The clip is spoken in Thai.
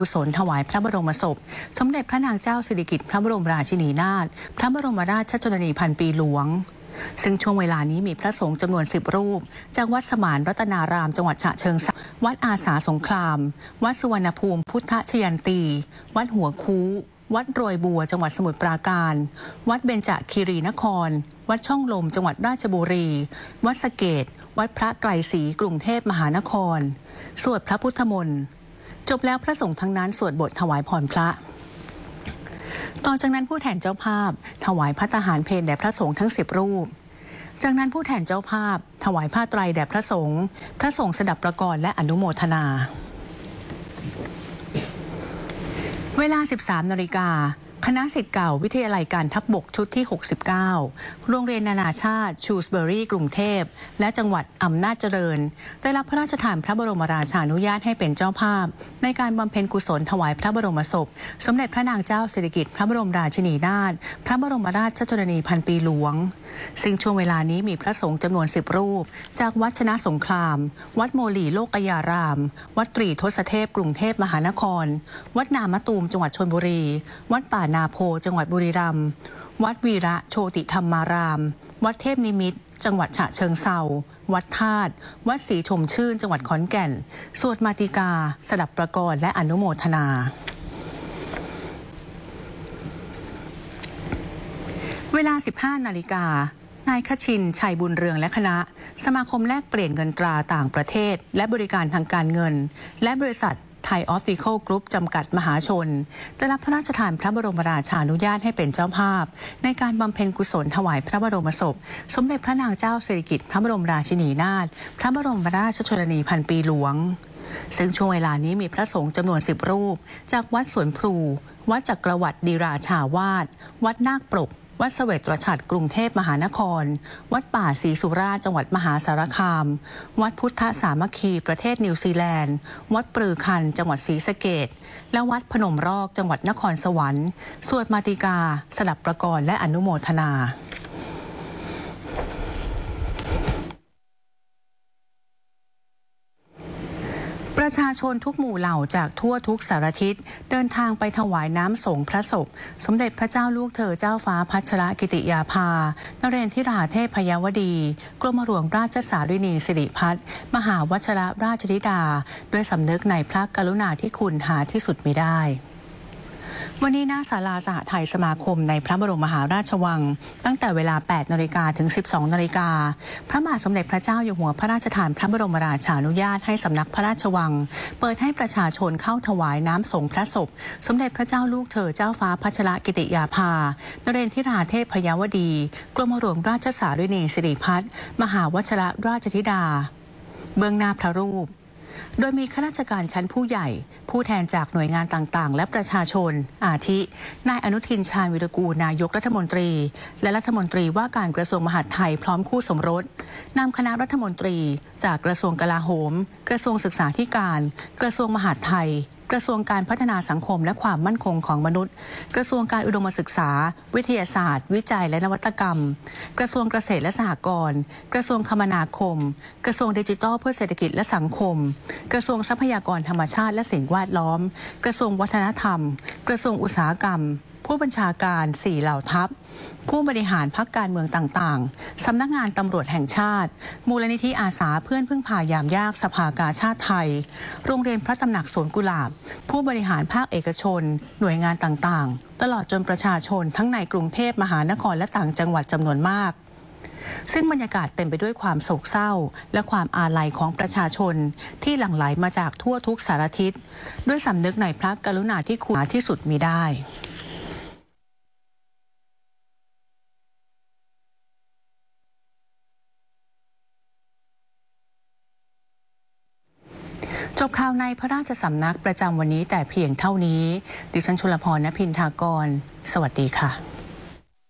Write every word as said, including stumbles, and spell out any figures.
กุศลถวายพระบรมศพสมเด็จพระนางเจ้าสิริกิติ์พระบรมราชินีนาถพระบรมราชชนนีพันปีหลวงซึ่งช่วงเวลานี้มีพระสงฆ์จำนวนสิบรูปจากวัดสมานรัตนารามจังหวัดฉะเชิงเทราวัดอาสาสงครามวัดสุวรรณภูมิพุทธชยันตีวัดหัวคูวัดโรยบัวจังหวัดสมุทรปราการวัดเบญจคีรีนครวัดช่องลมจังหวัดราชบุรีวัดสะเกษวัดพระไกรศรีกรุงเทพมหานครสวดพระพุทธมนต์จบแล้วพระสงฆ์ทั้งนั้นสวดบทถวายพรพระต่อจากนั้นผู้แทนเจ้าภาพถวายพระทหารเพลแด่พระสงฆ์ทั้งสิบรูปจากนั้นผู้แทนเจ้าภาพถวายผ้าไตรแด่พระสงฆ์พระสงฆ์สดับประกรณ์และอนุโมทนาเวลา สิบสามนาฬิกาคณะศิษย์เก่าวิทยาลัยการทัพบกชุดที่ หกสิบเก้า โรงเรียนนานาชาติชูสเบอรี่กรุงเทพและจังหวัดอำนาจเจริญได้รับพระราชทานพระบรมราชานุญาตให้เป็นเจ้าภาพในการบำเพ็ญกุศลถวายพระบรมศพสมเด็จพระนางเจ้าสิริกิติ์พระบรมราชินีนาถพระบรมราชชนนีพันปีหลวงซึ่งช่วงเวลานี้มีพระสงฆ์จำนวนสิบรูปจากวัดชนะสงครามวัดโมลีโลกยารามวัดตรีทศเทพกรุงเทพมหานครวัดนามะตูมจังหวัดชลบุรีวัดป่านาโพจังหวัดบุรีรัมย์วัดวีระโชติธรรมารามวัดเทพนิมิตรจังหวัดฉะเชิงเทราวัดธาตุวัดศรีชมชื่นจังหวัดขอนแก่นสวดมาติกาสดับประกรณ์และอนุโมทนาเวลา สิบห้านาฬิกานายคชินชัยบุญเรืองและคณะสมาคมแลกเปลี่ยนเงินตราต่างประเทศและบริการทางการเงินและบริษัทไทยออปติคอลกรุ๊ปจำกัดมหาชนได้รับพระราชทานพระบรมราชานุญาตให้เป็นเจ้าภาพในการบำเพ็ญกุศลถวายพระบรมศพสมเด็จพระนางเจ้าสิริกิติ์พระบรมราชินีนาถพระบรมราชชนนีพันปีหลวงซึ่งช่วงเวลานี้มีพระสงฆ์จำนวนสิบรูปจากวัดสวนพลูวัดจักรวรรดิราชาวาสวัดนาคปรกวัดเสวตฉัตรกรุงเทพมหานครวัดป่าศรีสุราษฎร์จังหวัดมหาสารคามวัดพุทธสามัคคีประเทศนิวซีแลนด์วัดปรือคันจังหวัดศรีสะเกษและวัดพนมรอกจังหวัดนครสวรรค์สวดมาติกาสดับประกรณ์และอนุโมทนาประชาชนทุกหมู่เหล่าจากทั่วทุกสารทิศเดินทางไปถวายน้ำสงฆ์พระศพสมเด็จพระเจ้าลูกเธอเจ้าฟ้าพัชรกิติยาภานเรนทิราเทพยวดีกรมหลวงราชสารินีสิริพัฒน์มหาวชรราชธิดาด้วยสำนึกในพระกรุณาธิคุณหาที่สุดมิได้วันนี้หน้าศาลาสหไทยสมาคมในพระบรมมหาราชวังตั้งแต่เวลา แปดนาฬิกา ถึง สิบสองนาฬิกาพระบาทสมเด็จพระเจ้าอยู่หัวพระราชทานพระบรมราชานุญาตให้สำนักพระราชวังเปิดให้ประชาชนเข้าถวายน้ำสงฆ์พระศพสมเด็จพระเจ้าลูกเธอเจ้าฟ้าพัชรกิติยาภานเรนทิราเทพยวดีกรมหลวงราชสารินีสิริพัฒน์มหาวชรราชธิดาเบื้องหน้าพระรูปโดยมีข้าราชการชั้นผู้ใหญ่ผู้แทนจากหน่วยงานต่างๆและประชาชนอาทินายอนุทินชาญวิรากูลนายกรัฐมนตรีและรัฐมนตรีว่าการกระทรวงมหาดไทยพร้อมคู่สมรสนำคณะรัฐมนตรีจากกระทรวงกลาโหมกระทรวงศึกษาธิการกระทรวงมหาดไทยกระทรวงการพัฒนาสังคมและความมั่นคงของมนุษย์กระทรวงการอุดมศึกษาวิทยาศาสตร์วิจัยและนวัตกรรมกระทรวงเกษตรและสหกรณ์กระทรวงคมนาคมกระทรวงดิจิทัลเพื่อเศรษฐกิจและสังคมกระทรวงทรัพยากรธรรมชาติและสิ่งแวดล้อมกระทรวงวัฒนธรรมกระทรวงอุตสาหกรรมผู้บัญชาการสี่เหล่าทัพผู้บริหารพรรคการเมืองต่างๆสำนักงานตำรวจแห่งชาติมูลนิธิอาสาเพื่อนพึ่งพายามยากสภากาชาติไทยโรงเรียนพระตำหนักสวนกุหลาบผู้บริหารภาคเอกชนหน่วยงานต่างๆตลอดจนประชาชนทั้งในกรุงเทพมหานครและต่างจังหวัดจำนวนมากซึ่งบรรยากาศเต็มไปด้วยความโศกเศร้าและความอาลัยของประชาชนที่หลั่งไหลมาจากทั่วทุกสารทิศด้วยสำนึกในพระกรุณาธิคุณหาที่สุดมิได้จบข่าวในพระราชสำนักประจำวันนี้แต่เพียงเท่านี้ดิฉันชุลพร ณ พินทากรสวัสดีค่ะ